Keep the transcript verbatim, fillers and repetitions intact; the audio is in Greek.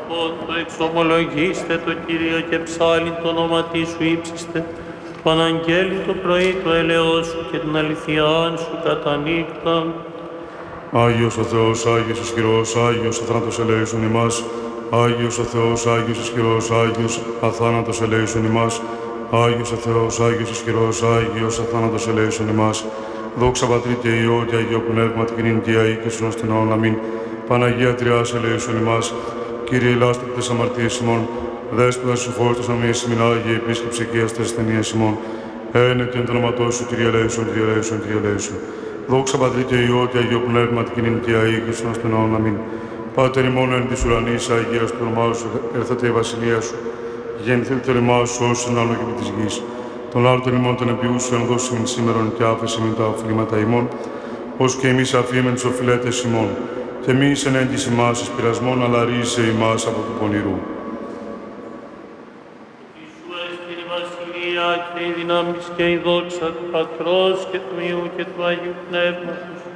το εξομολογήστε το Κύριο και ψάλλιν το όνομα σου ύψιστε, το αναγγέλει το πρωί το έλεος σου και την αληθιάν σου κατά νύχτα. Άγιος ο Θεός, Άγιος ισχυρός, Άγιος αθάνατος ελέησον ημάς. Άγιος ο Θεός, Άγιος ισχυρός, Άγιος αθάνατος ελέησον ημάς. Άγιος ο Θεός, Άγιος ισχυρός, Άγιος αθάνατος ελέησον ημάς. Δόξα Πατρί και Υιό και Αγίο Πνεύματι και νυν και αεί και στον ώστιν αιώνα. Αμήν. Παναγία Τριάς ελέησον ημάς. Κύριε ηλάστε τις αμαρτίες ημών. Δέσποτα συγχώρητος αμοίης ημίν Άγιε επίσκεψε και αστές ασθενείες ημών. Ένεκεν το όνοματό σου, Κύριε ελέησον, Κύριε ελέησον, Κύριε ελέησον. Δόξα Πατρί και Υιό και Αγίο Πνεύματι και νυν και αεί και στον ώστιν αιώνα. Αμήν. Πάτερ ημών εν της ουρανής, Αγίας του ονομά σου, έρθετε η βασιλεία σου. Γεννηθείτε το όνομά σου όσο στην άνω και επί της γης. Τον άλλο των ημών των επιούσεων δώσιμην σήμερον και άφεση μην τα οφειλήματα ημών, ως και εμείς αφήμεν τους οφειλέτες ημών. Και μη εις ενέγγις ημάς εις πειρασμόν, αλλά ρίσε ημάς από του πονηρού. Ιησού έστι η βασιλεία και η δύναμις και η δόξα του Πατρός και του Υιού και του Αγίου Πνεύματος,